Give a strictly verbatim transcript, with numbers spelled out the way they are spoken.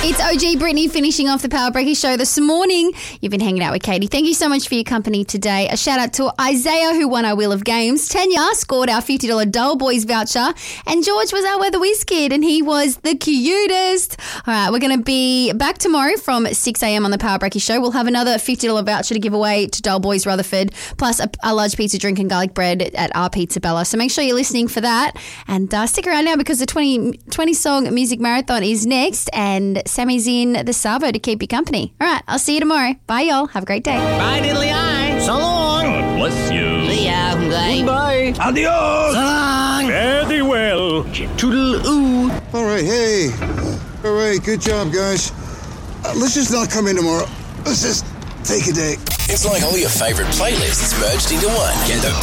It's O G Brittany finishing off the Power Breaky show this morning. You've been hanging out with Katie. Thank you so much for your company today. A shout out to Isaiah, who won our Wheel of Games. Tanya scored our fifty dollars Dole Boys voucher. And George was our Weather Whiz Kid, and he was the cutest. All right, we're going to be back tomorrow from six a.m. on the Power Breaky show. We'll have another fifty dollars voucher to give away to Dole Boys Rutherford, plus a, a large pizza, drink and garlic bread at our Pizza Bella. So make sure you're listening for that. And uh, stick around now because the twenty, twenty song music marathon is next, and Sammy's in the Savo to keep you company. All right, I'll see you tomorrow. Bye, y'all. Have a great day. Bye, diddly-eye. So long. God bless you. See ya. Bye. Bye. Adios. So long. Fare thee well. Toodle-oo. All right, hey. All right, good job, guys. Uh, let's just not come in tomorrow. Let's just take a day. It's like all your favourite playlists merged into one. Get the